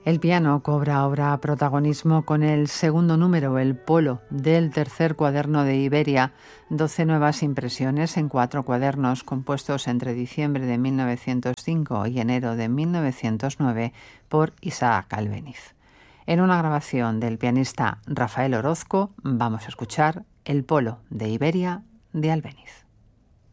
El piano cobra ahora protagonismo con el segundo número, el Polo, del tercer cuaderno de Iberia, 12 nuevas impresiones en 4 cuadernos compuestos entre diciembre de 1905 y enero de 1909 por Isaac Albéniz. En una grabación del pianista Rafael Orozco vamos a escuchar el Polo de Iberia de Albéniz.